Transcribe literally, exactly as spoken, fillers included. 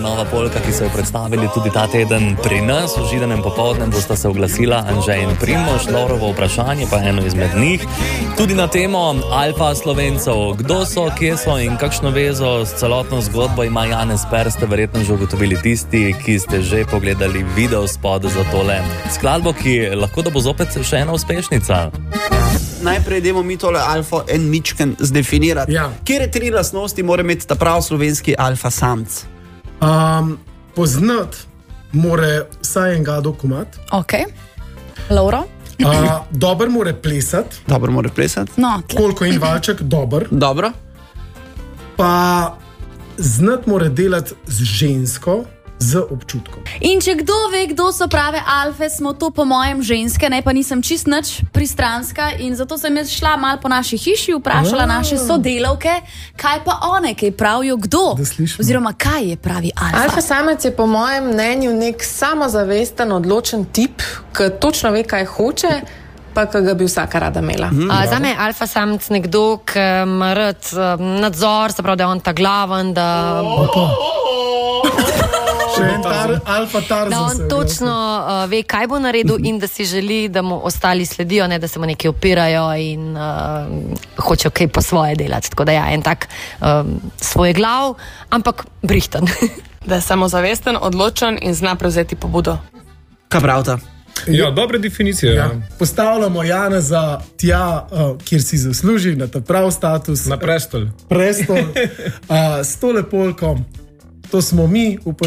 nova polka, ki so jo predstavili tudi ta teden pri nas. V Židanem popoldnem bosta se oglasila Anže in Primož. Lovrovo vprašanje pa eno izmed njih. Tudi na temo Alfa Slovencev. Kdo so, kje so in kakšno vezo s celotno zgodbo ima Janez Per, ste verjetno že ugotovili tisti, ki ste že pogledali video spot za tole skladbo, ki lahko da bo zopet še ena uspešnica. Najprej demo mi tole alfa en mičken zdefinirati. Ja. Kjere tri lastnosti mora imeti ta prav slovenski alfa samc? Um, poznati mora vsaj enega dokument. Ok. Laura? Uh, dober mora plesati. Dobro mora plesati. No, tle. Koliko in valček, dober. Dobro. Pa znati mora delati z žensko, z občutkom. In če kdo ve, kdo so prave alfe, smo to po mojem ženske, ne, pa nisem čist nič pristranska in zato sem jaz šla mal po naši hiši, vprašala A. naše sodelavke, kaj pa one, kaj pravijo kdo, Da slišimo. oziroma kaj je pravi alfa. Alfa samec je po mojem mnenju nek samozavesten, odločen tip, ki točno ve, kaj hoče, pa ki ga bi vsaka rada imela. Mm, uh, za me je alfa samec nekdo, ki ima rad uh, nadzor, se pravi, da je on ta glaven, da... Opa. Še en tar, alfa tarzan. Da on se je točno uh, ve, kaj bo naredil in da si želi, da mu ostali sledijo, ne da se mu nekaj opirajo in uh, hočejo kaj po svoje delati. Tako da ja, en tak um, svoj glav, ampak brihten. Da je samozavesten, odločen in zna prevzeti pobudo. Kaj pravta? Ja, dobre definicije. Ja. Ja. Postavljamo Janeza tja, uh, kjer si zasluži, na ta prav status. Na prestol. Prestol. Uh, s tole polkom. To smo mi, upam,